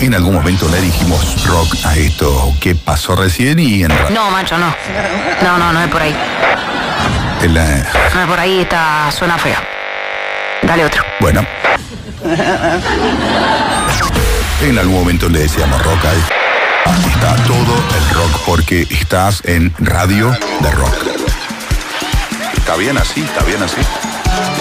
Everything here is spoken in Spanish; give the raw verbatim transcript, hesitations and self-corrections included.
En algún momento le dijimos rock a esto que pasó recién y en ra- No, macho, no. No, no, no es por ahí. en la- No es por ahí, está, suena feo. Dale otro. Bueno. En algún momento le decíamos rock a esto. Está todo el rock porque estás en radio de rock. ¿Está bien así? ¿Está bien así?